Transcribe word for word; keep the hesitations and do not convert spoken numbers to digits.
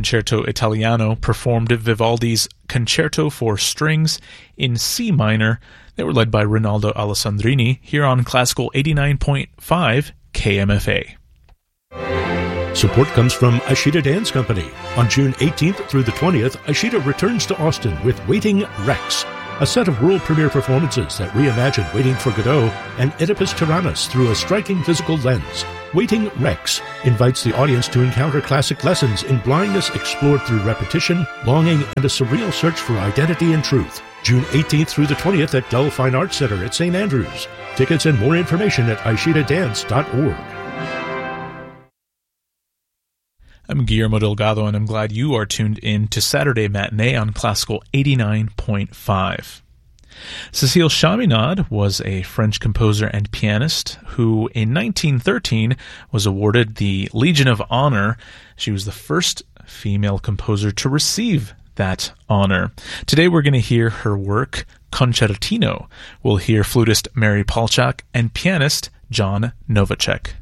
Concerto Italiano performed Vivaldi's Concerto for Strings in C minor. They were led by Rinaldo Alessandrini here on Classical eighty-nine point five K M F A. Support comes from Ashita Dance Company. On June eighteenth through the twentieth, Ashita returns to Austin with Waiting Rex, a set of world premiere performances that reimagine Waiting for Godot and Oedipus Tyrannus through a striking physical lens. Waiting Rex invites the audience to encounter classic lessons in blindness explored through repetition, longing, and a surreal search for identity and truth. June eighteenth through the twentieth at Dell Fine Arts Center at Saint Andrews. Tickets and more information at ashita dance dot org. I'm Guillermo Delgado, and I'm glad you are tuned in to Saturday Matinee on Classical eighty-nine point five. Cécile Chaminade was a French composer and pianist who, in nineteen thirteen, was awarded the Legion of Honor. She was the first female composer to receive that honor. Today we're going to hear her work, Concertino. We'll hear flutist Mary Palchak and pianist John Novacek.